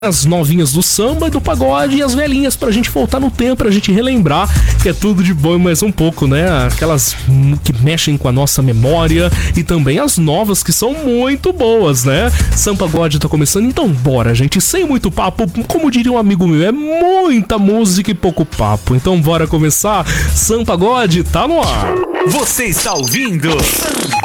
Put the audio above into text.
as novinhas do samba e do pagode e as velhinhas pra gente voltar no tempo, pra gente relembrar que é tudo de bom e mais um pouco, né? Aquelas que mexem com a nossa memória e também as novas que são muito boas, né? Samba Pagode tá começando, então bora, gente, sem muito papo, como diria um amigo meu, é muita música e pouco papo. Então bora começar, Samba Pagode tá no ar. Você está ouvindo